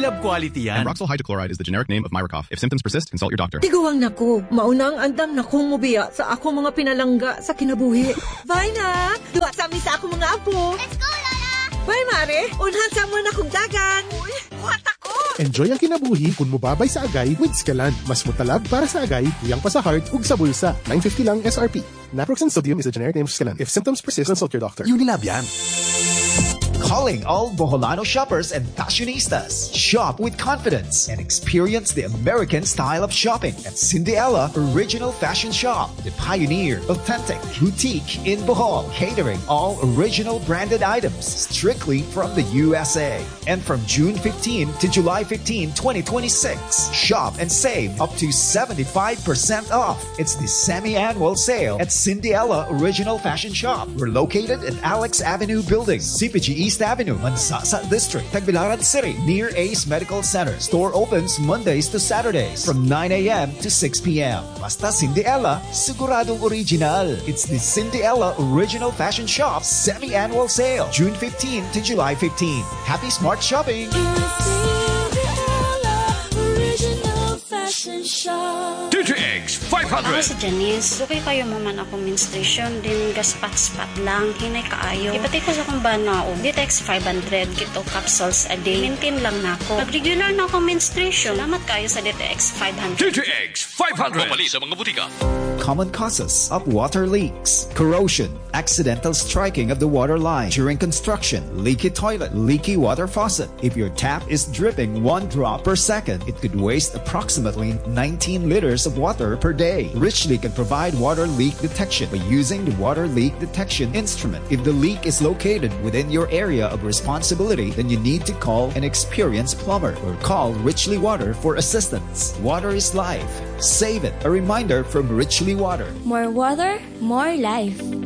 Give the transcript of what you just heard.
love quality yan. Amroxol hydrochloride is the generic name of Myracough. If symptoms persist, consult your doctor. Tiguang nako, maunang andam na kong mubiya sa ako mga pinalangga sa kinabuhi. Vina, duwa sa amin sa ako mga apo. Let's go, Lola! Bye, Mare. Unhan sa mo na kong dagan. Uy, kuhat ako. Enjoy ang kinabuhi kung mubabay sa agay with Scalan. Mas mutalab para sa agay, tuyang pa sa heart, ug sa bulsa. $9.50 lang SRP. Naproxen sodium is a generic name of Scalan. If symptoms persist, consult your doctor. Unilab yan. Calling all Boholano shoppers and fashionistas. Shop with confidence and experience the American style of shopping at Cinderella Original Fashion Shop, the pioneer, authentic boutique in Bohol, catering all original branded items strictly from the USA. And from June 15 to July 15, 2026, shop and save up to 75% off. It's the semi-annual sale at Cinderella Original Fashion Shop. We're located at Alex Avenue Building, CPG East Avenue, Mansasa District, Tagbilaran City, near Ace Medical Center. Store opens Mondays to Saturdays from 9 a.m. to 6 p.m. Basta Cinderella, siguradong original. It's the Cinderella Original Fashion Shop semi-annual sale, June 15 to July 15. Happy smart shopping! DTX 500. Ako si Janice. Okay kayo maman ako menstruation din gaspat-spat lang hinay kaayo. Ipati ko sa kung ba na DTX 500 kito capsules a day. Maintain lang na ako. Pag regular na ako menstruation, salamat kayo sa DTX 500. DTX 500. Mapali sa mga butika. Common causes of water leaks: corrosion, accidental striking of the water line during construction, leaky toilet, leaky water faucet. If your tap is dripping 1 drop per second, it could waste approximately 19 liters of water per day. Richly can provide water leak detection by using the water leak detection instrument. If the leak is located within your area of responsibility, then you need to call an experienced plumber or call Richly Water for assistance. Water is life. Save it. A reminder from Richly Water. More water, more life.